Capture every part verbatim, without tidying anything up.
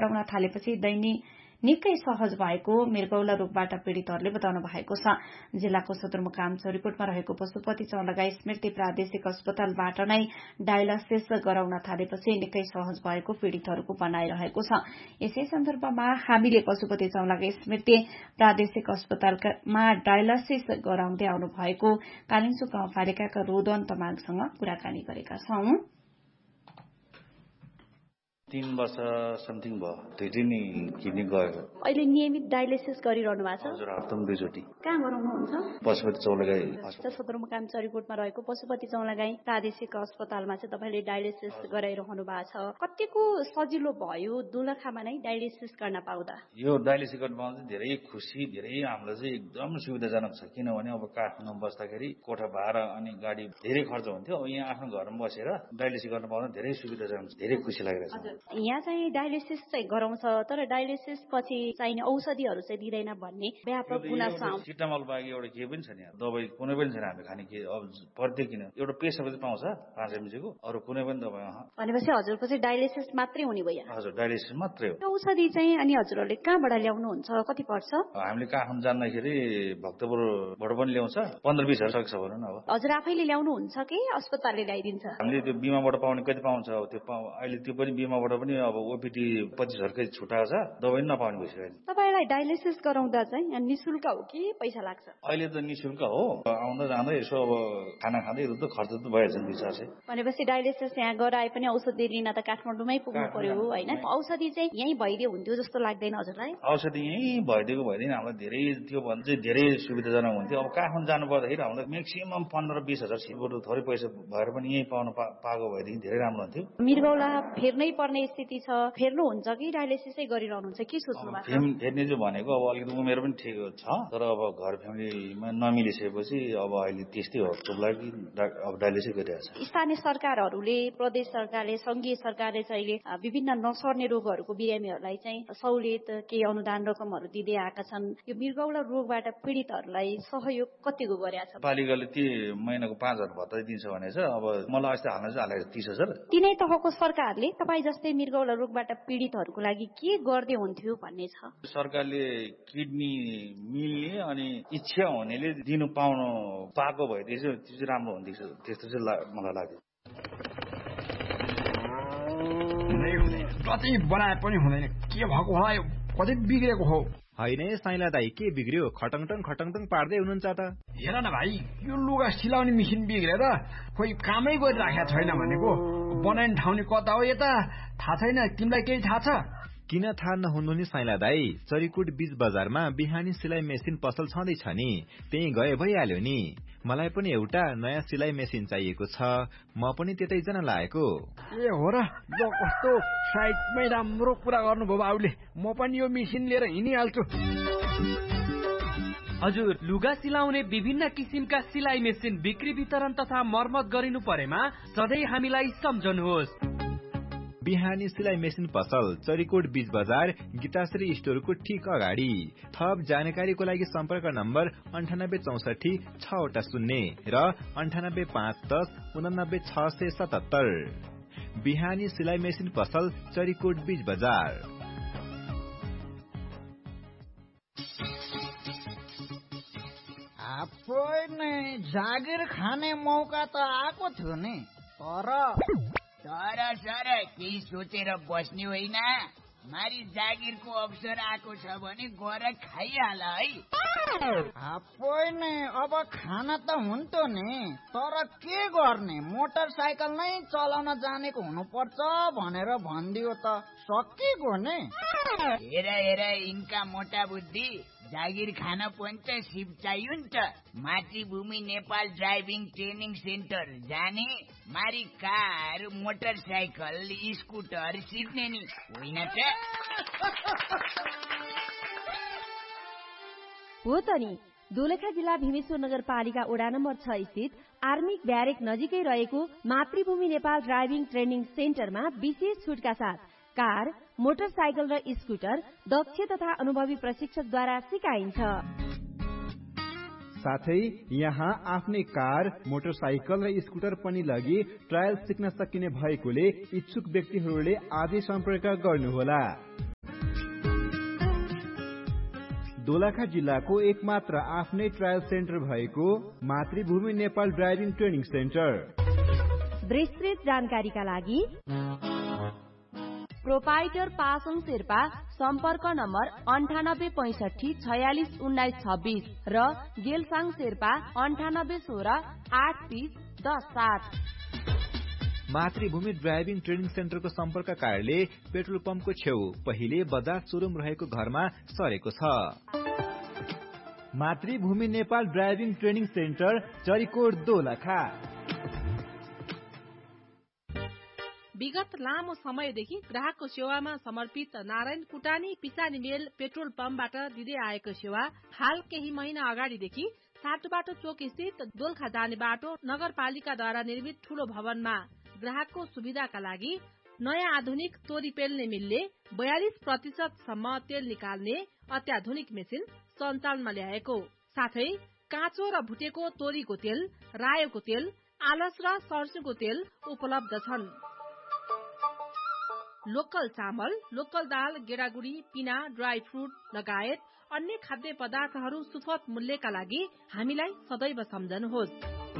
गराउन थालेपछि दैनिक निकै सहज भएको मृगौला रोगबाट पीड़ितहरूले बताउनु भएको छ। जिल्लाको सदरमुकाम चौरीकोटमा रहेको पशुपति चौलागाई स्मृति प्रादेशिक अस्पतालबाट नै डायलासिस गराउन थालेपछि निकै सहज भएको पीड़ितहरूको भनाइरहेको छ। यसै सन्दर्भमा हामीले पशुपति चौलागाई स्मृति प्रादेशिक अस्पतालमा डायलासिस गराउँदै आउनु भएको कालिम्पोङ गाउँपालिकाका रोदन तमाङसँग कुराकानी गरेका छौं। तीन वर्ष समथिङ भयो, दुईटी नि किडनी गएको। अहिले नियमित डायलिसिस गरिरहनु भएको छ? हजुर, हप्तामा दुईचोटि। कहाँ गराउनुहुन्छ? पशुपति चौलागाई सदरमुकाम चौरीकोटमा रहेको पशुपति चौलागाई प्रादेशिक अस्पतालमा चाहिँ तपाईँले डायलिसिस गराइरहनु भएको छ। कतिको सजिलो भयो दोलखामा नै डायलिसिस गर्न पाउँदा? यो डायलिसिस गर्न पाउँदा धेरै खुसी, धेरै हामीलाई चाहिँ एकदम सुविधाजनक छ। किनभने अब काठमाडौँ बस्दाखेरि कोठा भाडा अनि गाडी धेरै खर्च हुन्थ्यो। अब यहाँ आफ्नो घरमा बसेर डायलिसिस गर्न पाउँदा धेरै सुविधाजनक छ, धेरै खुसी लागिरहेको छ। यहाँ चाहिँ डायलिसिस चाहिँ गराउँछ, तर डायलिसिस पछि चाहिने औषधिहरू चाहिँ दिँदैन भन्ने व्यापक गुनासो आउँछ। सिटामल बाहेक एउटा केही पनि छैन, दबाई कुनै पनि छैन। हामी खाने के अब पर्दै किन एउटा पेसको चाहिँ पाउँछ पाँच एमजीको, अरू कुनै पनि दबाई भनेपछि हजुरको चाहिँ डायलिसिस मात्रै हुने भयो? हजुर, डायलिसिस मात्रै हो। औषधि चाहिँ अनि हजुरहरूले कहाँबाट ल्याउनुहुन्छ, कति पर्छ? हामीले काठमाडौँ जाँदाखेरि भक्तपुरबाट पनि ल्याउँछ, पन्ध्र बिस हजार सक्छ भनौँ न। अब हजुर आफैले ल्याउनुहुन्छ कि अस्पतालले ल्याइदिन्छ? हामीले त्यो बिमाबाट पाउने कति पाउँछ, त्यो अहिले त्यो पनि बिमाबाट पनि अब ओपिडी पच्चिस हजारकै छुटाएको छ, दबाई नपाउने भइसक्यो। तपाईँलाई डायलिसिस गराउँदा चाहिँ निःशुल्क हो कि पैसा लाग्छ? अहिले त निःशुल्क हो, आउँदा जाँदा यसो अब खाना खाँदै त खर्च त भइहाल्छ दुई चार सय। भनेपछि डायलिसिस यहाँ गराए पनि औषधि लिन त काठमाडौँमै पुग्नु पर्यो होइन? औषधि चाहिँ यहीँ भइदियो हुन्थ्यो जस्तो लाग्दैन हजुरलाई? औषधि यहीँ भइदिएको भइदिन हामीलाई धेरै त्यो भन्दा चाहिँ धेरै सुविधाजनक हुन्थ्यो। अब काठमाडौँ जानु पर्दाखेरि हामीलाई म्याक्सिमम पन्ध्र बिस हजार सिटबाट थोरै पैसा भएर पनि यहीँ पाउनु पाएको भएदेखि धेरै राम्रो हुन्थ्यो। मृगौला फेर्नै पर्ने स्थिति छ, फेर्नुहुन्छ कि डायलिसिसै गरिरहनुहुन्छ, के सोच्नु भएको छ? फेर्ने चाहिँ भनेको अब अलिकति उमेर पनि ठिक छ, तर अब घर फ्यामिलीमा नमिलिसकेपछि अब अहिले त्यस्तै हो, त्यो लागि अब डायलिसिस गरिरहेको छ। स्थानीय सरकारहरूले, प्रदेश सरकारले, संघीय सरकारले चाहिँ विभिन्न नसर्ने रोगहरूको बिरामीहरूलाई चाहिँ सहुलियत केही अनुदान रकमहरू दिँदै आएका छन्। यो मृगौला रोगबाट पीडितहरूलाई सहयोग कतिको गरेको छ? पालिकाले ती महिनाको पाँच हजार भत्ता दिन्छ भनेछ। अब मलाई अस्ति हाल्न चाहिँ हालेको तीस हजार। तिनै तहको सरकारले तपाईँ जस्तै मृगौला रोगबाट पीडितहरूको लागि के गर्दै हुन्थ्यो भन्ने छ? सरकारले किडनी मिल्ने अनि इच्छा हुनेले दिनु पाउनु पाएको भएदेखि चाहिँ त्यो चाहिँ राम्रो हुन्थ्यो, त्यस्तो चाहिँ मलाई लाग्यो। कति बनाए पनि हुँदैन, के भएको होला, यो कति बिग्रेको हो? होइन साइला दाई, के बिग्रियो? खटङटङ खटङटङ पार्दै हुनुहुन्छ त? हेर न भाइ, यो लुगा सिलाउने मेसिन बिग्रेर खोइ कामै गरिराखेको छैन भनेको। बनाउने ठाउँले कता हो यता थाहा छैन, तिमीलाई केही थाहा छ? किन थाहा नहुनु नि साइला दाई, चरीकोट बीच बजारमा बिहानी सिलाइ मेसिन पसल छँदैछ नि, त्यही गए भइहाल्यो नि। मलाई पनि एउटा नयाँ सिलाइ मेसिन चाहिएको छ, म पनि त्यतै जान लागेको। ए हो र, ल कस्तो साइडमै राम्रो कुरा गर्नुभयो बाबुले, म पनि यो मेसिन लिएर हिँडिहाल्छु। हजुर, लुगा सिलाउने विभिन्न किसिमका सिलाइ मेसिन बिक्री वितरण तथा मर्मत गरिनु परेमा सधैँ हामीलाई सम्झनुहोस्। बिहानी सिलाइ मेसिन पसल, चरीकोट बीच बजार, गीताश्री स्टोरको ठिक अगाडि। थप जानकारीको लागि सम्पर्क नम्बर अन्ठानब्बे चौसठी छवटा शून्य र अन्ठानब्बे पाँच दस उनानब्बे छ सय सतहत्तर। बिहानी सिलाइ मेसिन पसल, चरीकोट बीच बजार। जागिर खाने मौका त आएको थियो नि, तर तर सर केही सोचेर बस्ने होइन, मारी जागिरको अवसर आएको छ भने गएर खाइहाल है। होइन, अब खान त हुन्थ्यो नि, तर के गर्ने, मोटरसाइकल नै चलाउन जानेको हुनुपर्छ भनेर भनिदियो त सकिएको नि। हेर हेर यिनका मोटा बुद्धि, जागिर खान पनि त सिप चाहियो नि त। मातृभूमि नेपाल ड्राइभिङ ट्रेनिङ सेन्टर जाने, मारी कार, मोटरसाइकल, स्कुटर सिक्ने नि होइन त? हो त नि। दोलखा जिल्ला भीमेश्वर नगरपालिका वडा नम्बर छ स्थित आर्मिक ब्यारेक नजिकै रहेको मातृभूमि नेपाल ड्राइभिङ ट्रेनिङ सेन्टरमा विशेष छुटका साथ कार, मोटरसाइकल र स्कुटर दक्ष तथा अनुभवी प्रशिक्षकद्वारा सिकाइन्छ। साथै यहाँ आफ्नै कार, मोटरसाइकल र स्कुटर पनि लगी ट्रायल सिक्न सकिने भएकोले इच्छुक व्यक्तिहरूले आजै सम्पर्क गर्नुहोला। दोलखा जिल्लाको एकमात्र आफ्नै ट्रायल सेन्टर भएको मातृभूमि नेपाल ड्राइभिङ ट्रेनिङ सेन्टर। विस्तृत जानकारीका लागि प्रोपाइटर पासङ शेर्पा सम्पर्क नम्बर अन्ठानब्बे पैसठी छयालिस उन्नाइस छब्बिस र गेलसाङ शेर्पा अन्ठानब्बे सोह्र आठ तीस दस सात। मातृभूमि ड्राइभिङ ट्रेनिङ सेन्टरको सम्पर्क कार्यालय पेट्रोल पम्पको छेउ पहिले बजाज सोरुम रहेको घरमा सरेको छ। मातृभूमि Nepal driving training centre Charikot Dolakha. विगत लामो समयदेखि ग्राहकको सेवामा समर्पित नारायण कुटानी पिसानी मेल पेट्रोल पम्पबाट दिँदै आएको सेवा हाल केही महिना अगाडिदेखि साटोबाटो चोक स्थित दोलखा जाने बाटो नगरपालिकाद्वारा निर्मित ठूलो भवनमा ग्राहकको सुविधाका लागि नयाँ आधुनिक तोरी पेल्ने मिलले बयालिस प्रतिशत सम्म तेल निकाल्ने अत्याधुनिक मेसिन सञ्चालनमा ल्याएको साथै काँचो र भुटेको तोरीको तेल, रायोको तेल, आलस र सर्स्युको तेल उपलब्ध छन्। लोकल चामल, लोकल दाल, गेडागुडी, पिना, ड्राई फ्रुट लगायत अन्य खाद्य पदार्थहरू सुपथ मूल्यका लागि हामीलाई सदैव सम्झनुहोस्।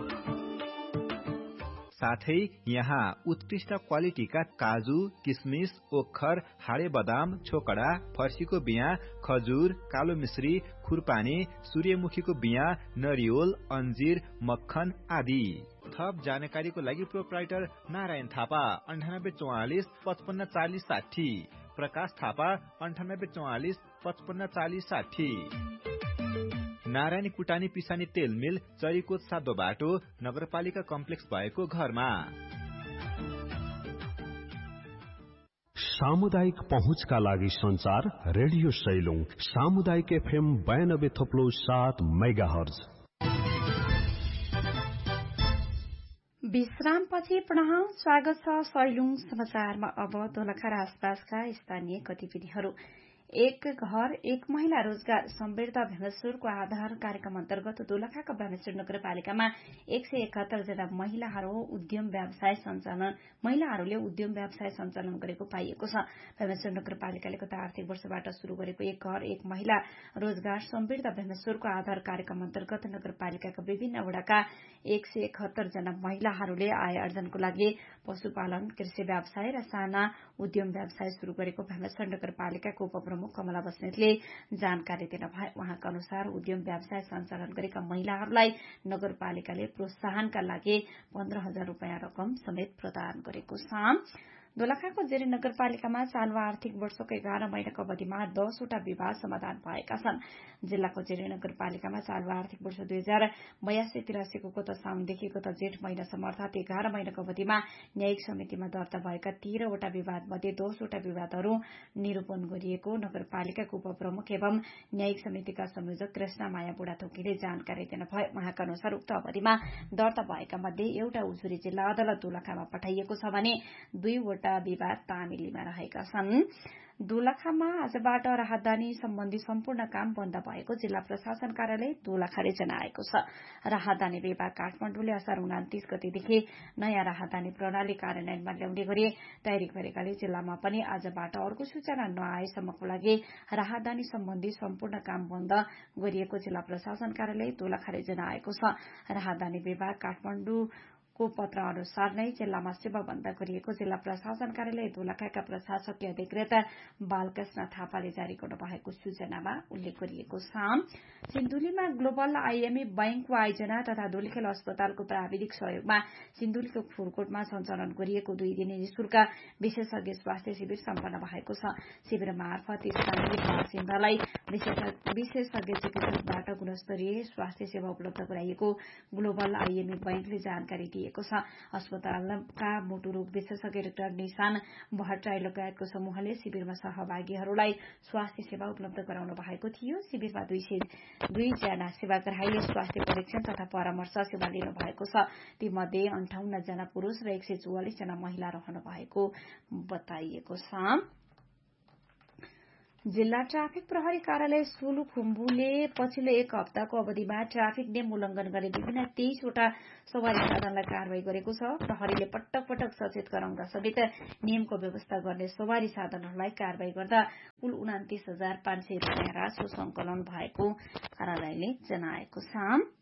साथै यहाँ उत्कृष्ट क्वालिटीका काजु, किसमिस, ओखर, हाडे बदाम, छोकडा, फर्सीको बिया, खजुर, कालो मिश्री, खुरपानी, सूर्यमुखीको बिया, नरिवल, अन्जीर, मक्खन आदि। थप जानकारीको लागि प्रोप्राइटर नारायण थापा अन्ठानब्बे चौवालिस पचपन्न चालिस साठी, प्रकाश थापा अन्ठानब्बे चौवालिस पचपन्न चालिस साठी। नारायण कुटानी पिसानी तेल मिल चरिकोट सातो बाटो नगरपालिका कम्प्लेक्स भएको घरमा। सामुदायिक पहुँचका लागि संचार रेडियो सैलुङ सामुदायिक एफएम बयानब्बे थप्लो सात मेगा हर्ज। विश्रामपछि पुनः स्वागत छ सैलुङ समाचारमा। अब दोलखा र आसपासका स्थानीय गतिविधिहरू। एक घर एक महिला रोजगार समृद्ध भेमेश्वरको आधार कार्यक्रम अन्तर्गत दोलखाका भेमेश्वर नगरपालिकामा एक सय एकहत्तर जना महिलाहरू उद्यम व्यवसाय सञ्चालन महिलाहरूले उद्यम व्यवसाय सञ्चालन गरेको पाइएको छ। भेमेश्वर नगरपालिकाले गत आर्थिक वर्षबाट शुरू गरेको एक घर एक महिला रोजगार समृद्ध भेमेश्वरको आधार कार्यक्रम अन्तर्गत नगरपालिकाका विभिन्न वडाका एक सय एकहत्तर जना महिलाहरूले आय आर्जनको लागि पशुपालन, कृषि व्यवसाय र साना उद्यम व्यवसाय शुरू गरेको भेमेश्वर नगरपालिकाको उपप्रमुख कमला बस्नेतले जानकारी दिनु भए। उहाँका अनुसार उद्यम व्यवसाय सञ्चालन गरेका महिलाहरूलाई नगरपालिकाले प्रोत्साहनका लागि पन्ध्र हजार रूपियाँ रकम समेत प्रदान गरेको छ। दोलखाको जेरी नगरपालिकामा चालु आर्थिक वर्षको एघार महिनाको अवधिमा दसवटा विवाद समाधान भएका छन्। जिल्लाको जेरी नगरपालिकामा चालु आर्थिक वर्ष दुई हजार बयासी तिरासीको गत साउनदेखि गत जेठ महिनासम्म अर्थात एघार महिनाको अवधिमा न्यायिक समितिमा दर्ता भएका तेह्रवटा विवाद मध्ये दसवटा विवादहरू निरूपण गरिएको नगरपालिकाको उपप्रमुख एवं न्यायिक समितिका संयोजक कृष्ण माया बुढाथोकीले जानकारी दिनुभयो। उहाँका अनुसार उक्त अवधिमा दर्ता भएका मध्ये एउटा उजुरी जिल्ला अदालत दोलखामा पठाइएको छ भने दुईवटा विवाद तामेलीमा रहेका छन्। दोलखामा आजबाट राहदानी सम्बन्धी सम्पूर्ण काम बन्द भएको जिल्ला प्रशासन कार्यालय दोलखाले जनाएको छ। राहदानी विभाग काठमाडौँले असार उनातिस गतेदेखि नयाँ राहदानी प्रणाली कार्यान्वयनमा ल्याउने गरी तयारी गरेकाले जिल्लामा पनि आजबाट अर्को सूचना नआएसम्मको लागि राहदानी सम्बन्धी सम्पूर्ण काम बन्द गरिएको जिल्ला प्रशासन कार्यालय दोलखाले जनाएको छ। राहदानी विभाग काठमाडौँ को पत्र अनुसार नै जिल्लामा सेवा बन्द गरिएको जिल्ला प्रशासन कार्यालय दोलखाका प्रशासकीय अधिकृत बालकृष्ण थापाले जारी गर्नुभएको सूचनामा उल्लेख गरिएको छ। सिन्धुलीमा ग्लोबल आईएमए बैंकको आयोजना तथा धुलीखेल अस्पतालको प्राविधिक सहयोगमा सिन्धुलीको खुरकोटमा सञ्चालन गरिएको दुई दिने निशुल्क विशेषज्ञ स्वास्थ्य शिविर सम्पन्न भएको छ। शिविर मार्फत स्थानीय बासिन्दालाई विशेषज्ञ चिकित्सकबाट गुणस्तरीय स्वास्थ्य सेवा उपलब्ध गराइएको ग्लोबल आईएमए बैंकले जानकारी दिएको छ। अस्पतालका मुटु रोग विशेषज्ञ डाक्टर निशान भट्टराई लगायतको समूहले शिविरमा सहभागीहरूलाई स्वास्थ्य सेवा उपलब्ध गराउनु भएको थियो। शिविरमा दुई सय दुईजना सेवाग्राहीले स्वास्थ्य परीक्षण तथा परामर्श सेवा लिनु भएको छ। तीमध्ये अन्ठाउन्न जना पुरूष र एक सय चौवालिस जना महिला रहनु भएको बताइएको छ। जिल्ला ट्राफिक प्रहरी कार्यालय सोलुखुम्बुले पछिल्लो एक हप्ताको अवधिमा ट्राफिक नियम उल्लंघन गर्ने विभिन्न तेइसवटा सवारी साधनलाई कारवाही गरेको छ। प्रहरीले पटक पटक सचेत गराउँदा समेत नियमको व्यवस्था गर्ने सवारी साधनहरूलाई कारवाही गर्दा कुल उनातिस हजार पाँच सय रुपियाँ राजस्व संकलन भएको कार्यालयले जनाएको छ।